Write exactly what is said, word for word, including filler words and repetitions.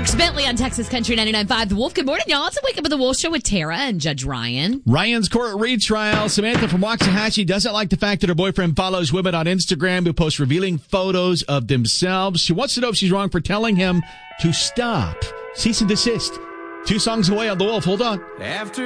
Dierks Bentley on Texas Country ninety-nine point five. The Wolf. Good morning, y'all. It's a Wake Up with the Wolf show with Tara and Judge Ryan. Ryan's court retrial. Samantha from Waxahachie doesn't like the fact that her boyfriend follows women on Instagram who post revealing photos of themselves. She wants to know if she's wrong for telling him to stop. Cease and desist. Two songs away on the Wolf. Hold on. After